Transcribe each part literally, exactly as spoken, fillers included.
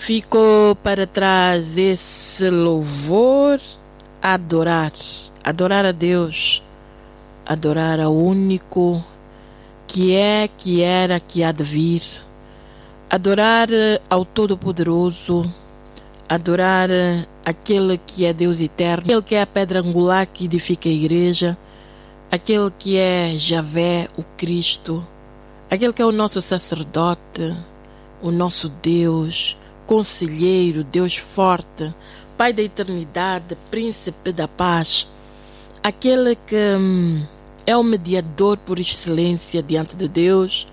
Ficou para trás esse louvor, adorar, adorar a Deus, adorar ao único que é, que era, que há de vir, adorar ao Todo-Poderoso, adorar aquele que é Deus eterno, aquele que é a pedra angular que edifica a igreja, aquele que é Javé, o Cristo, aquele que é o nosso sacerdote, o nosso Deus, conselheiro, Deus forte, Pai da eternidade, príncipe da paz, aquele que hum, é o mediador por excelência diante de Deus,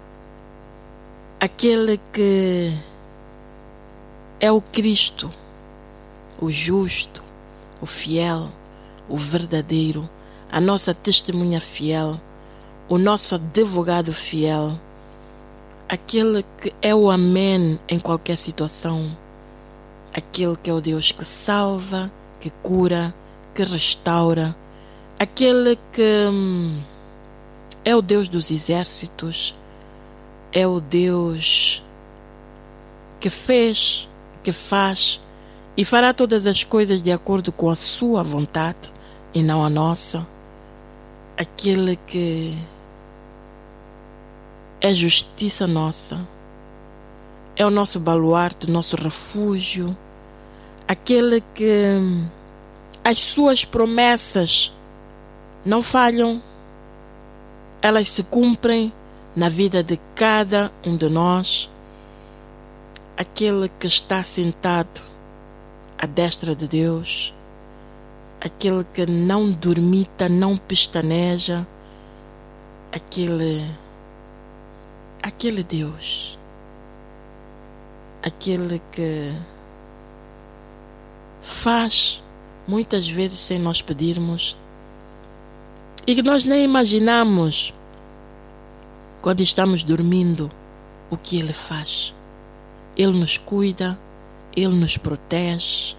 aquele que é o Cristo, o justo, o fiel, o verdadeiro, a nossa testemunha fiel, o nosso advogado fiel, aquele que é o amém em qualquer situação, aquele que é o Deus que salva, que cura, que restaura, aquele que hum, é o Deus dos exércitos, é o Deus que fez, que faz e fará todas as coisas de acordo com a sua vontade e não a nossa, aquele que é justiça nossa, é o nosso baluarte, nosso refúgio, aquele que as suas promessas não falham, elas se cumprem na vida de cada um de nós, aquele que está sentado à destra de Deus, aquele que não dormita, não pestaneja, aquele, aquele Deus, aquele que faz muitas vezes sem nós pedirmos e que nós nem imaginamos quando estamos dormindo o que Ele faz. Ele nos cuida, Ele nos protege.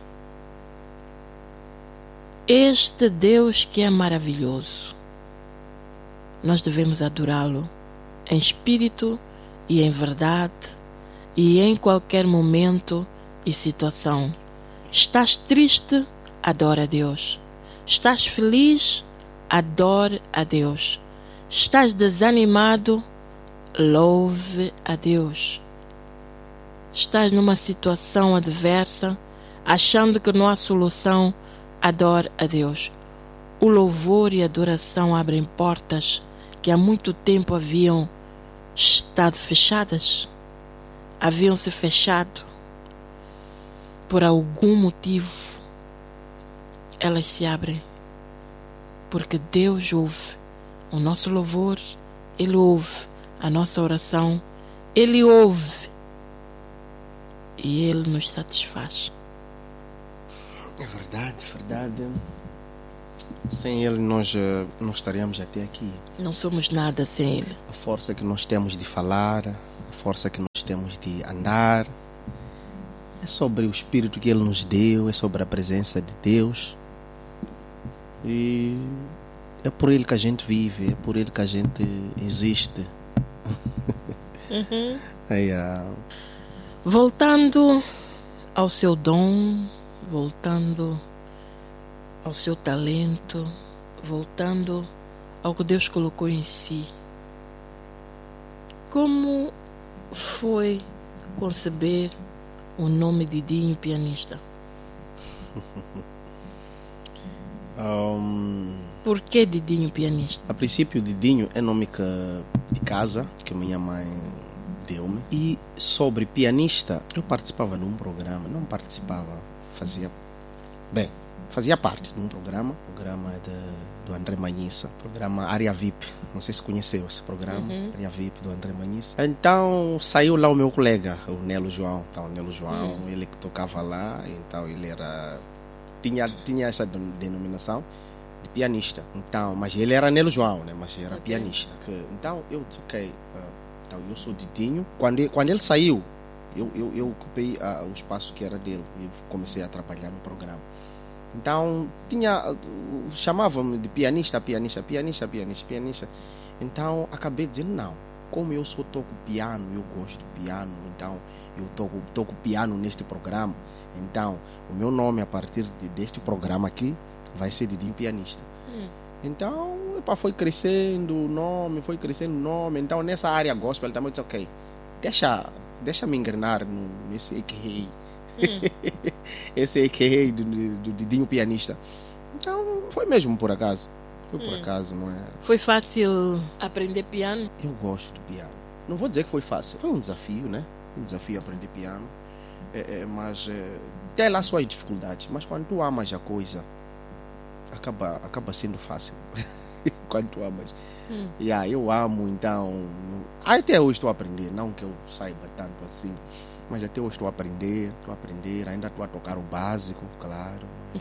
Este Deus que é maravilhoso, nós devemos adorá-lo em espírito e em verdade e em qualquer momento e situação. Estás triste? Adora a Deus. Estás feliz? Adore a Deus. Estás desanimado? Louve a Deus. Estás numa situação adversa, achando que não há solução? Adore a Deus. O louvor e a adoração abrem portas que há muito tempo haviam estado fechadas, haviam se fechado por algum motivo. Elas se abrem porque Deus ouve o nosso louvor, Ele ouve a nossa oração, Ele ouve e Ele nos satisfaz. É verdade, verdade. Sem Ele nós uh, não estaríamos até aqui. Não somos nada sem Ele. A força que nós temos de falar, a força que nós temos de andar, é sobre o Espírito que Ele nos deu, é sobre a presença de Deus. E é por Ele que a gente vive, é por Ele que a gente existe. Uhum. Aí, uh... Voltando ao seu dom, voltando ao seu talento, voltando ao que Deus colocou em si. Como foi conceber o nome de Didinho Pianista? um, Por que Didinho Pianista? A princípio, Didinho é nome que, de casa que minha mãe deu-me. E sobre pianista, eu participava de um programa, não participava, fazia bem, fazia parte de um programa, programa de, do André Manhissa, programa Área V I P, não sei se conheceu esse programa, uhum. Área V I P do André Manhissa. Então saiu lá o meu colega, o Nelo João, então o Nelo João, uhum. Ele que tocava lá, então ele era, tinha, tinha essa denominação de pianista, então, mas ele era Nelo João, né, mas era okay. Pianista. Que, então eu disse, ok, uh, então eu sou Didinho. Quando ele, quando ele saiu, eu, eu, eu ocupei uh, o espaço que era dele e comecei a trabalhar no programa. Então tinha, chamavam-me de pianista, pianista, pianista, pianista, pianista. Então acabei dizendo não, como eu só toco piano, eu gosto de piano, então eu toco, toco piano neste programa. Então, o meu nome a partir de, deste programa aqui vai ser Didinho Pianista. Hum. Então, epa, foi crescendo o nome, foi crescendo o nome. Então, nessa área gospel também disse, ok, deixa, deixa me engrenar no, nesse A K A. Hum. Esse A K A do, do Didinho Pianista. Então, foi mesmo por acaso. Foi por hum. acaso, não é? Foi fácil aprender piano? Eu gosto de piano. Não vou dizer que foi fácil. Foi um desafio, né? Um desafio aprender piano. É, é, mas é, tem lá suas dificuldades. Mas quando tu amas a coisa, acaba, acaba sendo fácil. Quando tu amas. Hum. Yeah, eu amo, então... Até hoje estou a aprender. Não que eu saiba tanto assim. Mas até hoje estou a aprender. Estou a aprender. Ainda estou a tocar o básico, claro. Mas...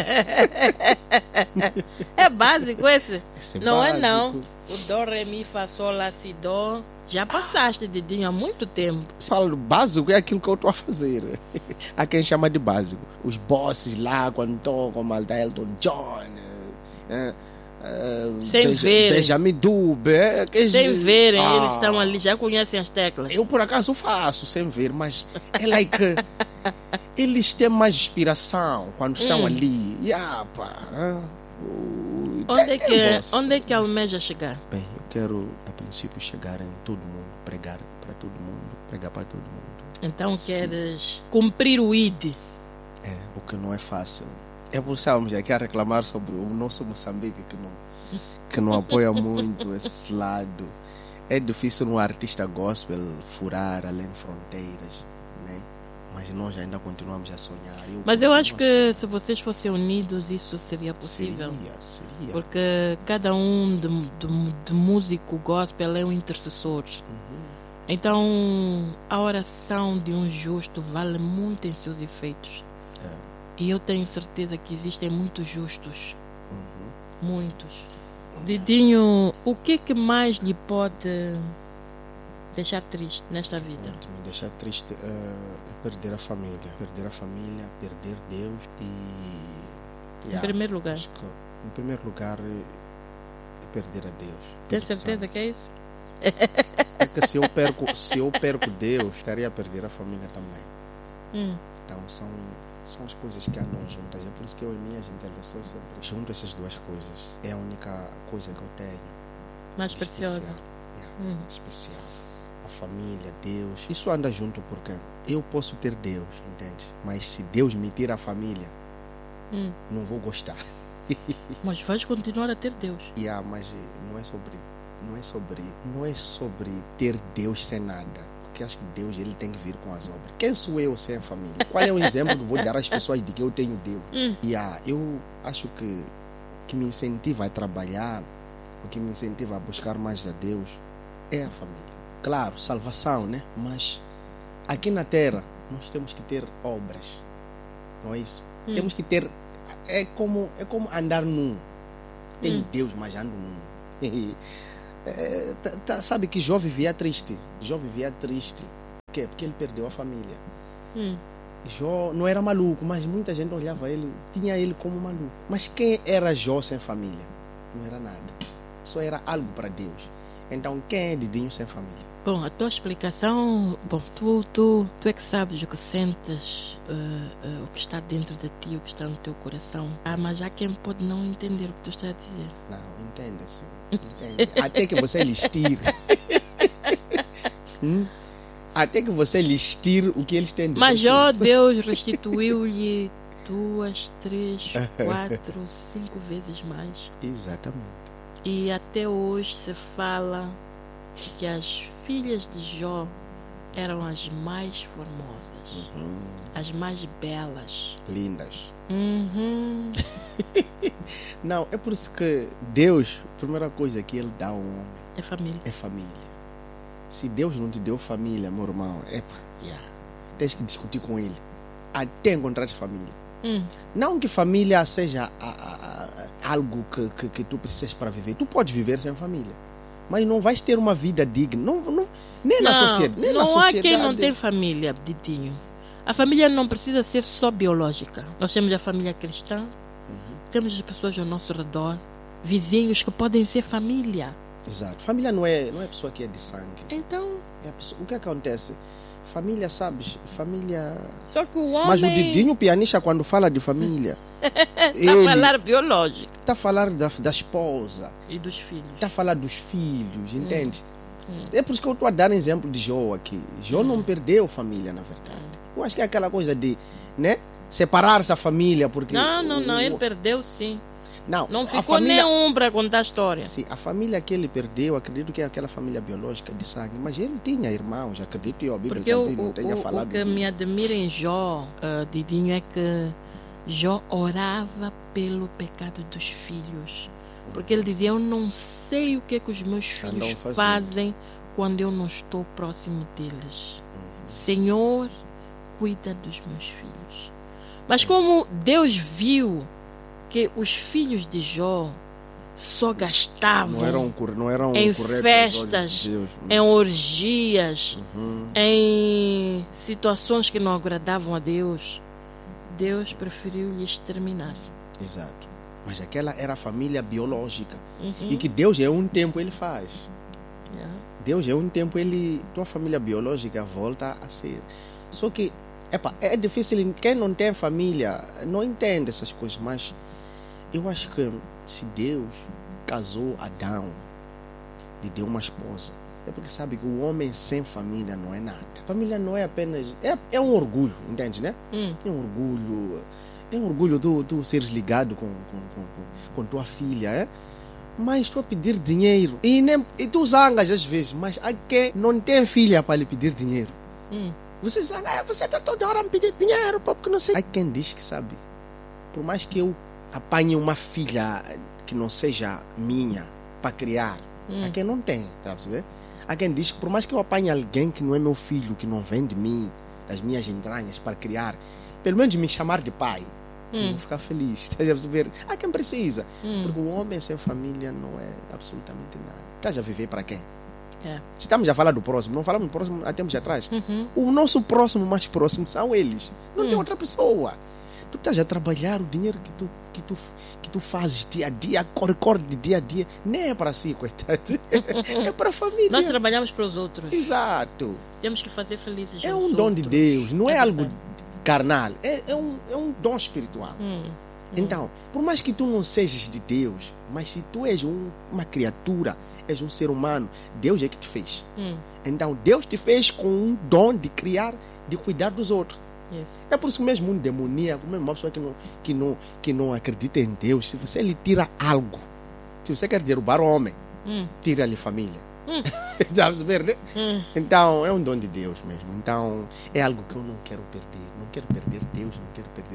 É básico esse? esse é não básico. É não. O Dó, Ré, Mi, Fá, Sol, Lá, Si, Dó. Já passaste, Didinho, há muito tempo. Se fala do básico, é aquilo que eu estou a fazer. Há quem chama de básico. Os bosses lá, quando tocam, Malta Elton John, é, é, sem Beja, verem. Benjamin Dube. É, que sem verem, ah, eles estão ali, já conhecem as teclas. Eu, por acaso, faço sem ver, mas é like... eles têm mais inspiração quando estão hum. ali. Yeah, pá, uh, onde, é que, onde é que almeja chegar? Bem, eu quero, a princípio, chegar em todo mundo, pregar para todo mundo, pregar para todo mundo. Então Sim. queres cumprir o I D? É, o que não é fácil. É por estamos aqui a reclamar sobre o nosso Moçambique, que não, que não apoia muito esse lado. É difícil um artista gospel furar além de fronteiras, né? Mas nós ainda continuamos a sonhar. Eu Mas eu acho que se vocês fossem unidos, isso seria possível. Seria, seria. Porque cada um de, de, de músico gospel é um intercessor. Uhum. Então, a oração de um justo vale muito em seus efeitos. É. E eu tenho certeza que existem muitos justos. Uhum. Muitos. Uhum. Didinho, o que, que mais lhe pode deixar triste nesta vida? Me deixar triste é, é perder a família. Perder a família, perder Deus e... Yeah, em primeiro lugar? Acho que, em primeiro lugar é, é perder a Deus. Tem certeza que é isso? É que se eu perco, se eu perco Deus, estaria a perder a família também. Hum. Então são, são as coisas que andam juntas. É por isso que eu em minhas intervenções sempre junto essas duas coisas. É a única coisa que eu tenho. Mais preciosa. Especial. Yeah, hum. especial. A família, Deus. Isso anda junto porque eu posso ter Deus, entende? Mas se Deus me tira a família, hum. não vou gostar. Mas vais continuar a ter Deus. Yeah, mas não é sobre não é sobre não é sobre ter Deus sem nada, porque acho que Deus ele tem que vir com as obras. Quem sou eu sem a família? Qual é o exemplo que vou dar às pessoas de que eu tenho Deus? Hum. Yeah, eu acho que o que me incentiva a trabalhar, o que me incentiva a buscar mais a Deus é a família. Claro, salvação, né? Mas aqui na terra nós temos que ter obras, não é isso? Hum. Temos que ter, é como, é como andar num. Tenho hum. Deus, mas ando num. é, tá, tá, sabe que Jó vivia triste. Jó vivia triste. Por quê? Porque ele perdeu a família. Hum. Jó não era maluco, mas muita gente olhava ele, tinha ele como maluco. Mas quem era Jó sem família? Não era nada. Só era algo para Deus. Então quem é Didinho sem família? Bom, a tua explicação, bom, tu, tu, tu é que sabes o que sentes, uh, uh, o que está dentro de ti, o que está no teu coração. Ah, mas há quem pode não entender o que tu estás a dizer. Não, entende sim. Entende. Até que você lhes tire. hum? Até que você lhes tire o que eles têm de Mas ó, Deus restituiu-lhe duas, três, quatro, cinco vezes mais. Exatamente. E até hoje se fala que as filhas de Jó eram as mais formosas, uhum. as mais belas, lindas. Uhum. Não, é por isso que Deus, a primeira coisa que Ele dá ao homem é família. É família. Se Deus não te deu família, meu irmão, epa, yeah, tens que discutir com Ele até encontrar família. Hum. Não que família seja a, a, a, algo que, que, que tu precisas para viver. Tu podes viver sem família, mas não vais ter uma vida digna. Não, não, nem não, na sociedade. Nem não na sociedade. Há quem não tem família, Didinho. A família não precisa ser só biológica. Nós temos a família cristã, uhum. temos as pessoas ao nosso redor, vizinhos que podem ser família. Exato. Família não é, não é pessoa que é de sangue. Então... É a pessoa, o que acontece? Família, sabes? Família... Só que o homem... Mas o Didinho, o pianista, quando fala de família... Está a falar biológico. Está a falar da, da esposa. E dos filhos. Está a falar dos filhos, entende? Hum. É por isso que eu estou a dar exemplo de Jó aqui. Jó hum. não perdeu família, na verdade. Hum. Eu acho que é aquela coisa de, né? Separar-se a família, porque... Não, não, o, não, o, ele perdeu sim. Não, não ficou família, nenhum para contar a história. Sim, a família que ele perdeu, acredito que é aquela família biológica de sangue, mas ele tinha irmãos, acredito eu, a Bíblia porque também o, não tenha o, falado. O que me admira em Jó, uh, Didinho, é que Jó orava pelo pecado dos filhos. Porque ele dizia, eu não sei o que é que os meus filhos fazem quando eu não estou próximo deles. Uhum. Senhor, cuida dos meus filhos. Mas como Deus viu que os filhos de Jó só gastavam não eram, não eram em festas, de Deus, em orgias, uhum. em situações que não agradavam a Deus, Deus preferiu lhes exterminar. Exato. Mas aquela era a família biológica. Uhum. E que Deus, é um tempo, ele faz. Yeah. Deus, é um tempo, ele... Tua família biológica volta a ser. Só que, epa, é difícil. Quem não tem família não entende essas coisas. Mas eu acho que se Deus casou Adão, lhe deu uma esposa, é porque sabe que o homem sem família não é nada. Família não é apenas... É, é um orgulho, entende, né? Hum. É um orgulho... É um orgulho tu, tu seres ligado com, com, com, com tua filha, é? Mas tu a pedir dinheiro. E, nem, e tu zangas às vezes, mas a quem não tem filha para lhe pedir dinheiro. Hum. Você zanga, ah, você está toda hora a me pedir dinheiro, porque não sei. Há quem diz que sabe. Por mais que eu apanhe uma filha que não seja minha para criar, hum. há quem não tem, tá a ver? Há quem diz que por mais que eu apanhe alguém que não é meu filho, que não vem de mim, das minhas entranhas para criar, pelo menos me chamar de pai. Hum. Vou ficar feliz, estás a perceber? Há quem precisa, hum. porque o homem sem família não é absolutamente nada. Estás a viver para quem? É. Estamos a falar do próximo, não falamos do próximo há tempos atrás. Uhum. O nosso próximo mais próximo são eles, não hum. tem outra pessoa. Tu estás a trabalhar, o dinheiro que tu, que tu, que tu fazes dia a dia, corre de dia a dia, nem é para si, coitado, é para a família. Nós trabalhamos para os outros. Exato. Temos que fazer felizes É os um dom outros. de Deus, não é, é algo carnal, é, é, um, é um dom espiritual. Hum, hum. Então, por mais que tu não sejas de Deus, mas se tu és um, uma criatura, és um ser humano, Deus é que te fez. Hum. Então, Deus te fez com um dom de criar, de cuidar dos outros. Yes. É por isso que mesmo um demoníaco, mesmo uma pessoa que não, que, não, que não acredita em Deus, se você lhe tira algo, se você quer derrubar o homem, hum. tira-lhe família. Hum. Sabes ver, né? Hum. Então, é um dom de Deus mesmo. Então, é algo que eu não quero perder. Não quero perder Deus, não quero perder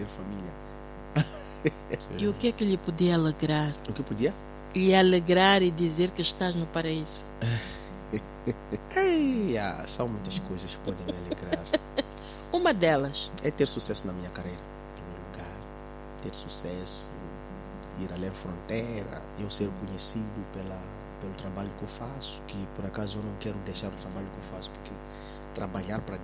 família. E o que é que lhe podia alegrar? O que podia? Lhe alegrar e dizer que estás no paraíso. Ei, ah, são muitas coisas que podem me alegrar. Uma delas é ter sucesso na minha carreira, em primeiro lugar. Ter sucesso, ir além fronteira, eu ser conhecido pela, pelo trabalho que eu faço, que por acaso eu não quero deixar o trabalho que eu faço, porque trabalhar para